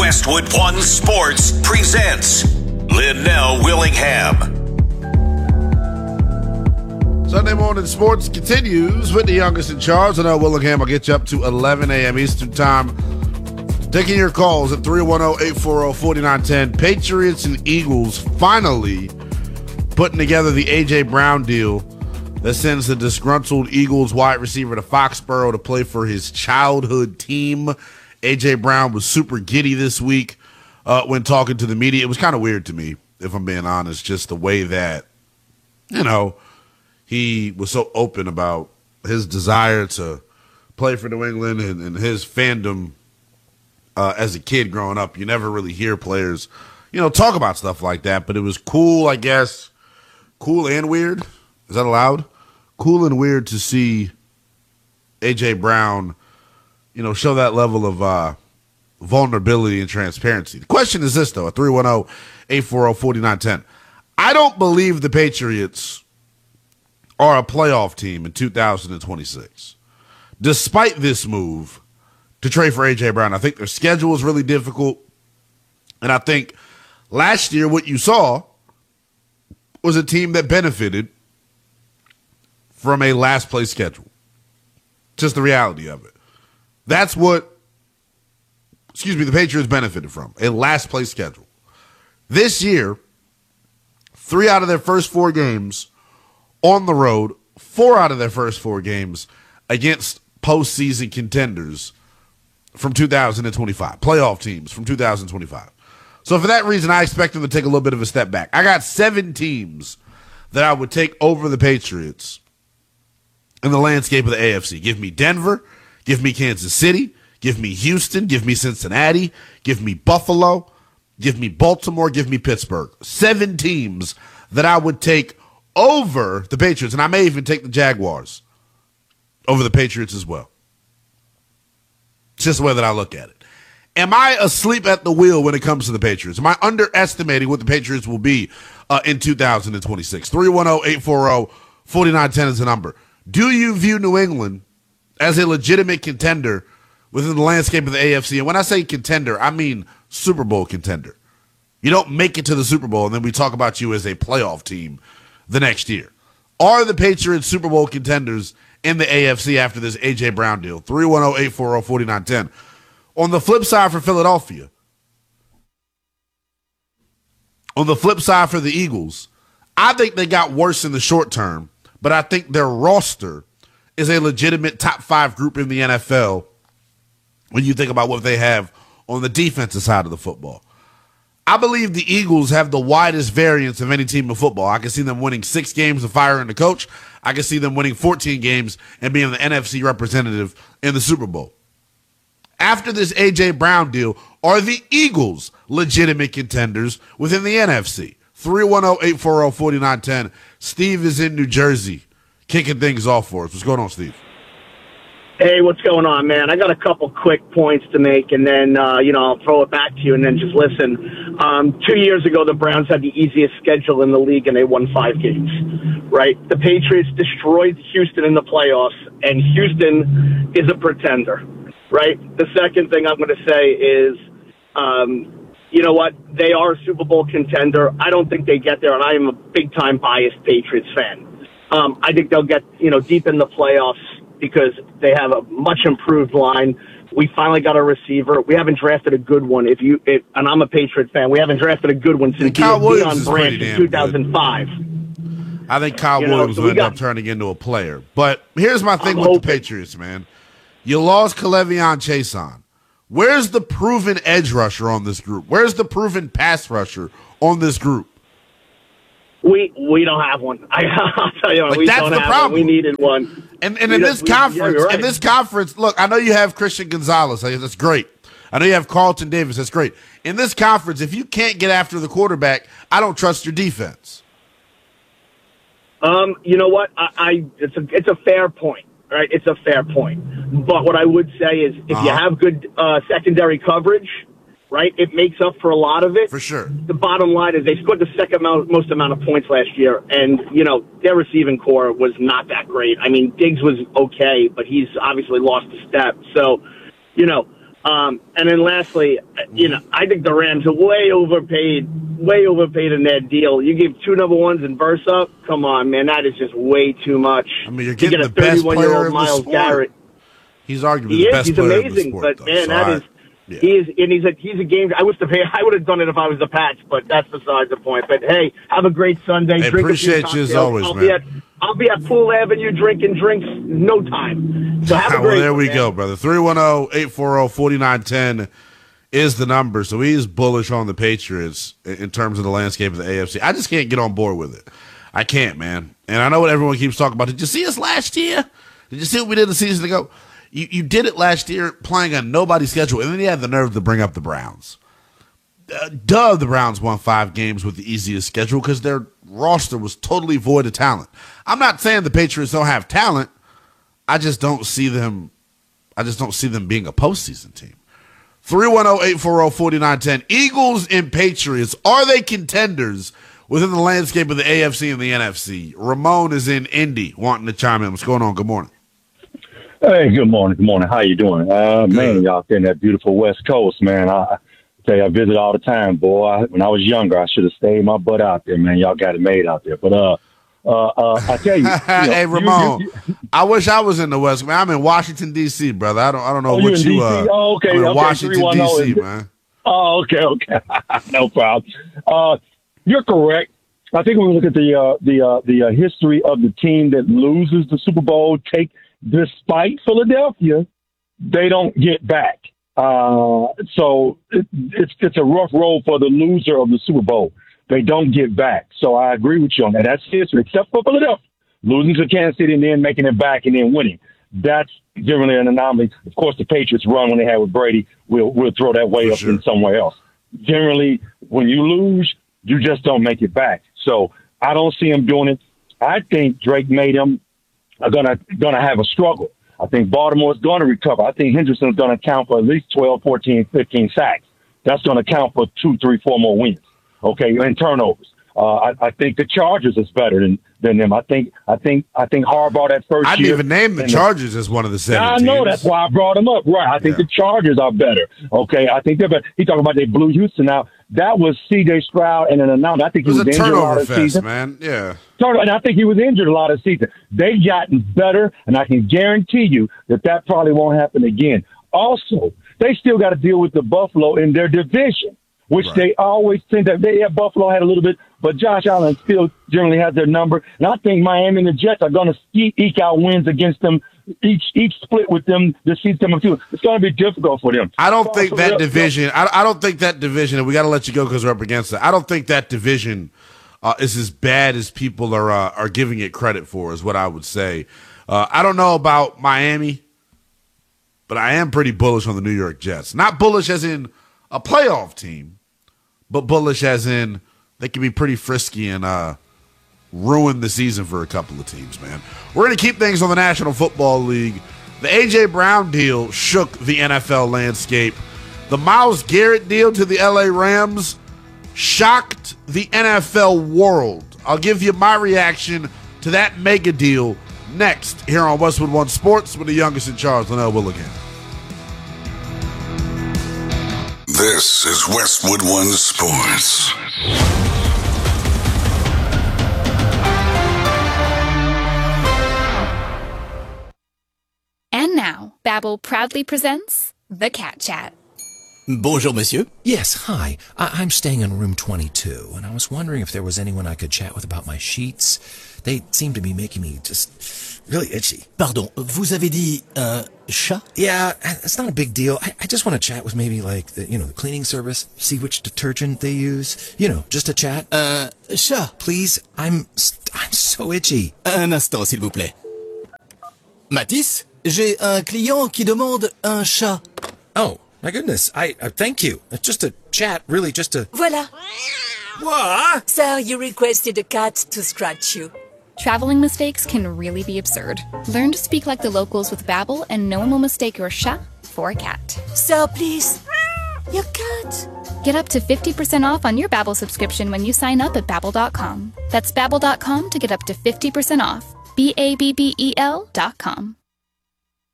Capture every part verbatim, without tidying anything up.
Westwood One Sports presents Linnell Willingham. Sunday morning sports continues with the youngest in charge. Linnell Willingham will get you up to eleven a.m. Eastern time. Taking your calls at three one zero, eight four zero, four nine one zero. Patriots and Eagles finally putting together the A J. Brown deal that sends the disgruntled Eagles wide receiver to Foxborough to play for his childhood team. A J. Brown was super giddy this week uh, when talking to the media. It was kind of weird to me, if I'm being honest, just the way that, you know, he was so open about his desire to play for New England and, and his fandom uh, as a kid growing up. You never really hear players, you know, talk about stuff like that, but it was cool, I guess. Cool and weird. Is that allowed? Cool and weird to see A J. Brown, you know, show that level of uh, vulnerability and transparency. The question is this, though, at three one zero, eight four zero, four nine one zero. I don't believe the Patriots are a playoff team in two thousand twenty-six. Despite this move to trade for A J. Brown, I think their schedule is really difficult. And I think last year what you saw was a team that benefited from a last place schedule. Just the reality of it. That's what, excuse me, the Patriots benefited from, a last place schedule. This year, three out of their first four games on the road, four out of their first four games against postseason contenders from two thousand twenty-five, playoff teams from two thousand twenty-five. So for that reason, I expect them to take a little bit of a step back. I got seven teams that I would take over the Patriots in the landscape of the A F C. Give me Denver. Give me Kansas City. Give me Houston. Give me Cincinnati. Give me Buffalo. Give me Baltimore. Give me Pittsburgh. Seven teams that I would take over the Patriots. And I may even take the Jaguars over the Patriots as well. It's just the way that I look at it. Am I asleep at the wheel when it comes to the Patriots? Am I underestimating what the Patriots will be uh, in two thousand twenty-six? three one zero, eight four zero, four nine one zero is the number. Do you view New England as a legitimate contender within the landscape of the A F C? And when I say contender, I mean Super Bowl contender. You don't make it to the Super Bowl, and then we talk about you as a playoff team the next year. Are the Patriots Super Bowl contenders in the A F C after this A J. Brown deal? three one zero, eight four zero, four nine one zero. On the flip side for Philadelphia, on the flip side for the Eagles, I think they got worse in the short term, but I think their roster is a legitimate top five group in the N F L when you think about what they have on the defensive side of the football. I believe the Eagles have the widest variance of any team in football. I can see them winning six games and firing the coach. I can see them winning fourteen games and being the N F C representative in the Super Bowl. After this A J. Brown deal, are the Eagles legitimate contenders within the N F C? three one zero, eight four zero, four nine one zero. Steve is in New Jersey, kicking things off for us. What's going on, Steve? Hey, what's going on, man? I got a couple quick points to make, and then, uh, you know, I'll throw it back to you and then just listen. Um, two years ago, the Browns had the easiest schedule in the league, and they won five games, right? The Patriots destroyed Houston in the playoffs, and Houston is a pretender, right? The second thing I'm going to say is, um, you know what? They are a Super Bowl contender. I don't think they get there, and I am a big-time biased Patriots fan. Um, I think they'll get, you know, deep in the playoffs because they have a much improved line. We finally got a receiver. We haven't drafted a good one. If you, if, and I'm a Patriot fan, we haven't drafted a good one since Kyle Williams Deion Branch in two thousand five. Good. I think Kyle you know, Williams so will end got, up turning into a player. But here's my thing I'm with hoping. the Patriots, man. You lost K'Le'Veon Chason. Where's the proven edge rusher on this group? Where's the proven pass rusher on this group? We we don't have one. I, I'll tell you, like, we that's don't the have problem. one. We needed one. And and we in this we, conference, yeah, right. in this conference, look, I know you have Christian Gonzalez. That's great. I know you have Carlton Davis. That's great. In this conference, if you can't get after the quarterback, I don't trust your defense. Um, you know what? I, I it's a it's a fair point, right? It's a fair point. But what I would say is, if uh-huh. you have good uh, secondary coverage, right, it makes up for a lot of it. For sure. The bottom line is they scored the second amount, most amount of points last year, and, you know, their receiving core was not that great. I mean, Diggs was okay, but he's obviously lost a step. So, you know, Um, and then lastly, you know, I think the Rams are way overpaid, way overpaid in that deal. You give two number ones and Versa, come on, man, that is just way too much. I mean, you're getting you the best player of the Miles sport. Garrett. He's arguably He the is, best he's player amazing, of the sport, but though, man, so that I, is yeah. he is, and he's a he's a game. I wish the I would have done it if I was the Pats, but that's besides the point. But hey, have a great Sunday. Hey, Drink appreciate a few you as cocktails. always, I'll man. Be at, I'll be at Pool Avenue drinking drinks no time. So have a well, great there one, we man. go, brother. three one zero, eight four zero, four nine one zero is the number. So he is bullish on the Patriots in terms of the landscape of the A F C. I just can't get on board with it. I can't, man. And I know what everyone keeps talking about. Did you see us last year? Did you see what we did the season ago? You you did it last year playing on nobody's schedule, and then you had the nerve to bring up the Browns. Uh, duh, the Browns won five games with the easiest schedule because their roster was totally void of talent. I'm not saying the Patriots don't have talent. I just don't see them. I just don't see them being a postseason team. three one zero, eight four zero, four nine one zero. Eagles and Patriots, are they contenders within the landscape of the A F C and the N F C? Ramon is in Indy wanting to chime in. What's going on? Good morning. Hey, good morning. Good morning. How you doing? Uh, man, y'all out there in that beautiful West Coast, man. I tell you, I visit all the time, boy. When I was younger, I should have stayed my butt out there, man. Y'all got it made out there. But uh, uh, uh I tell you, you know, hey Ramon, you, you, you, I wish I was in the West. Man, I'm in Washington D C, brother. I don't, I don't know oh, what you. you. Uh, oh, okay, I'm in okay. Washington D C, man. Oh, okay, okay. No problem. Uh, you're correct. I think when we look at the uh, the uh, the uh, history of the team that loses the Super Bowl, take despite Philadelphia, they don't get back. Uh, so it, it's it's a rough road for the loser of the Super Bowl. They don't get back. So I agree with you on that. That's history, except for Philadelphia. Losing to Kansas City and then making it back and then winning. That's generally an anomaly. Of course, the Patriots run when they had with Brady. We'll, we'll throw that way for up sure. in somewhere else. Generally, when you lose, you just don't make it back. So I don't see him doing it. I think Drake made him are gonna gonna have a struggle. I think Baltimore's going to recover. I think Henderson's going to count for at least twelve, fourteen, fifteen sacks. That's going to count for two, three, four more wins. Okay, and turnovers. Uh, I, I think the Chargers is better than, than them. I think I think I think Harbaugh that first I didn't year. even name the Chargers as one of the seven. I teams. know, that's why I brought them up. Right. I think Yeah. the Chargers are better. Okay, I think they're better. He talking about they blew Houston out. That was C J Stroud and an announcement. I think It he was was, a injured a lot turnover of the fest, season. man. Yeah. And I think he was injured a lot of the season. They've gotten better, and I can guarantee you that that probably won't happen again. Also, they still got to deal with the Buffalo in their division, which Right. they always think that they, yeah, Buffalo had a little bit, but Josh Allen still generally has their number. And I think Miami and the Jets are going to eke out wins against them, each each split with them this season. It's going to be difficult for them. I don't So, think so that they'll- division. I, I don't think that division. And we got to let you go because we're up against it. I don't think that division uh, is as bad as people are uh, are giving it credit for. Is what I would say. Uh, I don't know about Miami, but I am pretty bullish on the New York Jets. Not bullish as in a playoff team, but bullish as in they can be pretty frisky and uh, ruin the season for a couple of teams, man. We're going to keep things on the National Football League. The A J. Brown deal shook the N F L landscape. The Myles Garrett deal to the L A Rams shocked the N F L world. I'll give you my reaction to that mega deal next here on Westwood One Sports with the youngest in charge, Linnell Willingham. This is Westwood One Sports. And now, Babbel proudly presents The Cat Chat. Bonjour, monsieur. Yes, hi. I- I'm staying in room twenty-two, and I was wondering if there was anyone I could chat with about my sheets. They seem to be making me just really itchy. Pardon, vous avez dit un chat? Yeah, it's not a big deal. I, I just want to chat with maybe like the, you know, the cleaning service, see which detergent they use. You know, just a chat. Un chat. Please, I'm I'm so itchy. Un instant, s'il vous plaît. Mathis, j'ai un client qui demande un chat. Oh, my goodness. I uh, thank you. It's just a chat, really, just a. Voilà. What? Sir, you requested a cat to scratch you. Traveling mistakes can really be absurd. Learn to speak like the locals with Babbel, and no one will mistake your chat for a cat. Sir, please. Your cat. Get up to fifty percent off on your Babbel subscription when you sign up at Babbel dot com. That's Babbel dot com to get up to fifty percent off. B A B B E L dot com.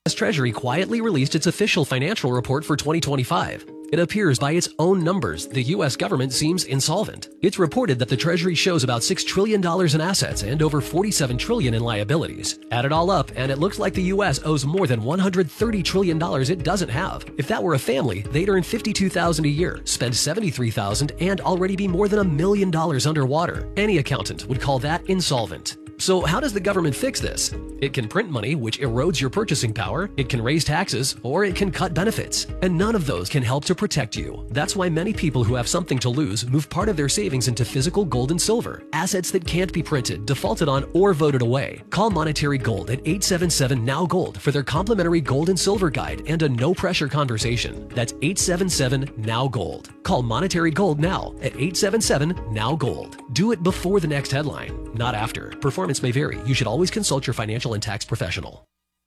U S Treasury quietly released its official financial report for twenty twenty-five. It appears by its own numbers the U S government seems insolvent. It's reported that the Treasury shows about six trillion dollars in assets and over forty-seven trillion dollars in liabilities. Add it all up, and it looks like the U S owes more than one hundred thirty trillion dollars it doesn't have. If that were a family, they'd earn fifty-two thousand dollars a year, spend seventy-three thousand dollars, and already be more than a million dollars underwater. Any accountant would call that insolvent. So how does the government fix this? It can print money, which erodes your purchasing power, it can raise taxes, or it can cut benefits. And none of those can help to protect you. That's why many people who have something to lose move part of their savings into physical gold and silver, assets that can't be printed, defaulted on, or voted away. Call Monetary Gold at eight seven seven N O W Gold for their complimentary gold and silver guide and a no-pressure conversation. That's eight seven seven N O W Gold. Call Monetary Gold now at eight seven seven N O W Gold. Do it before the next headline, not after. Performance may vary. You should always consult your financial and tax professional.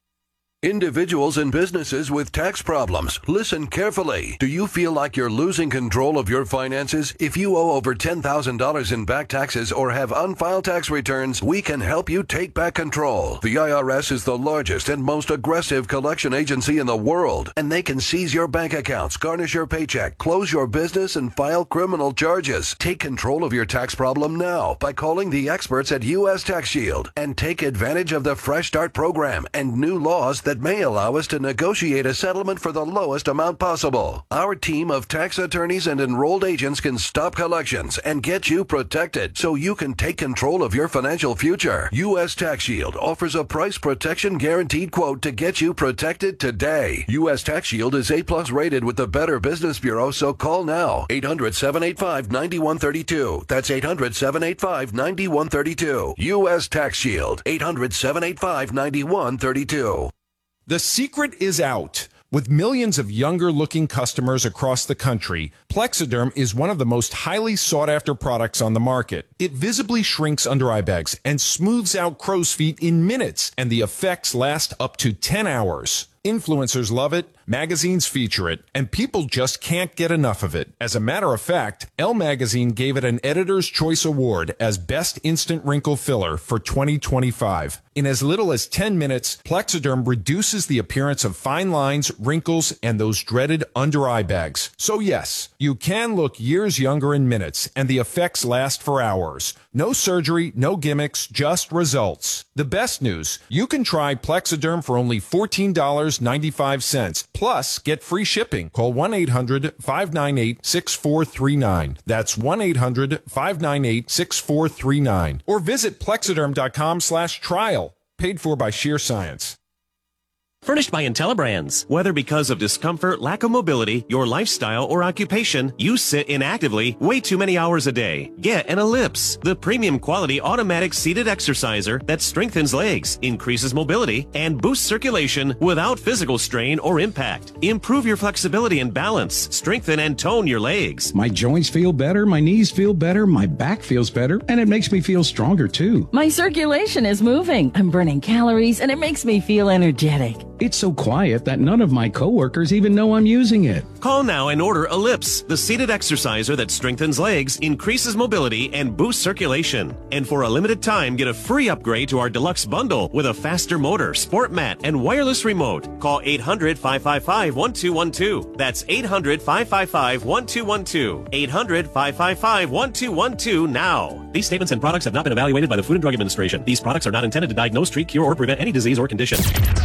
Individuals and businesses with tax problems, listen carefully. Do you feel like you're losing control of your finances? If you owe over ten thousand dollars in back taxes or have unfiled tax returns, we can help you take back control. The I R S is the largest and most aggressive collection agency in the world, and they can seize your bank accounts, garnish your paycheck, close your business, and file criminal charges. Take control of your tax problem now by calling the experts at U S Tax Shield and take advantage of the Fresh Start program and new laws that may allow us to negotiate a settlement for the lowest amount possible. Our team of tax attorneys and enrolled agents can stop collections and get you protected so you can take control of your financial future. U S Tax Shield offers a price protection guaranteed quote to get you protected today. U S Tax Shield is A plus rated with the Better Business Bureau, so call now. eight hundred, seven eight five, nine one three two. That's eight hundred, seven eight five, nine one three two. U S Tax Shield. eight hundred, seven eight five, nine one three two. The secret is out. With millions of younger-looking customers across the country, Plexiderm is one of the most highly sought-after products on the market. It visibly shrinks under-eye bags and smooths out crow's feet in minutes, and the effects last up to ten hours. Influencers love it, magazines feature it, and people just can't get enough of it. As a matter of fact, Elle Magazine gave it an Editor's Choice Award as Best Instant Wrinkle Filler for twenty twenty-five. In as little as ten minutes, Plexiderm reduces the appearance of fine lines, wrinkles, and those dreaded under-eye bags. So yes, you can look years younger in minutes, and the effects last for hours. No surgery, no gimmicks, just results. The best news, you can try Plexiderm for only fourteen dollars and ninety-five cents. Plus, get free shipping. Call one eight hundred, five nine eight, six four three nine. That's one eight hundred, five nine eight, six four three nine. Or visit Plexiderm.com slash trial. Paid for by Sheer Science. Furnished by IntelliBrands. Whether because of discomfort, lack of mobility, your lifestyle, or occupation, you sit inactively way too many hours a day. Get an Ellipse, the premium quality automatic seated exerciser that strengthens legs, increases mobility, and boosts circulation without physical strain or impact. Improve your flexibility and balance, strengthen and tone your legs. My joints feel better, my knees feel better, my back feels better, and it makes me feel stronger too. My circulation is moving. I'm burning calories, and it makes me feel energetic. It's so quiet that none of my coworkers even know I'm using it. Call now and order Ellipse, the seated exerciser that strengthens legs, increases mobility, and boosts circulation. And for a limited time, get a free upgrade to our deluxe bundle with a faster motor, sport mat, and wireless remote. Call eight hundred, five five five, one two one two. That's eight hundred, five five five, one two one two. eight hundred, five five five, one two one two now. These statements and products have not been evaluated by the Food and Drug Administration. These products are not intended to diagnose, treat, cure, or prevent any disease or condition.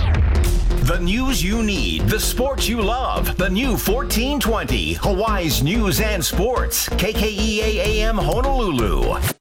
The news you need, the sports you love. The new fourteen twenty, Hawaii's News and Sports. K K E A A M Honolulu.